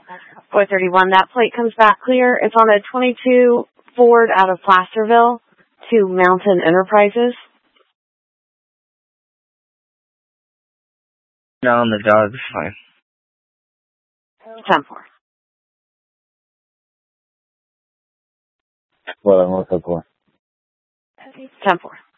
431, that plate comes back clear. It's on a 22 Ford out of Placerville to Mountain Enterprises. No, on the dog's fine. 10-4. Well, I'm also 4. 10-4.